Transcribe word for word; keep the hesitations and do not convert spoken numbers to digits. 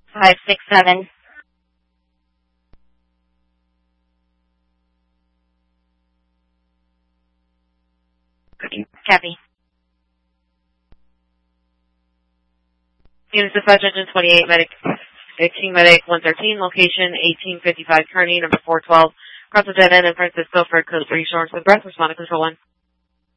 five six seven. Copy. Unit dispatch engine twenty-eight, medic, eighteen medic one thirteen, location eighteen fifty-five Kearney, number four twelve, across the dead end in Francisco for code three short with breath, respond to control one.